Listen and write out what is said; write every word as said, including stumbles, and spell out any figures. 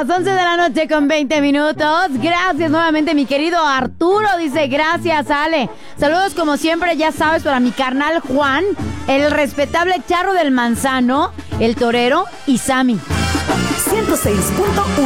las once de la noche con veinte minutos. Gracias nuevamente, mi querido Arturo. Dice, gracias, Ale. Saludos como siempre, ya sabes, para mi carnal Juan, el respetable Charro del Manzano, el Torero y Sammy. ciento seis punto uno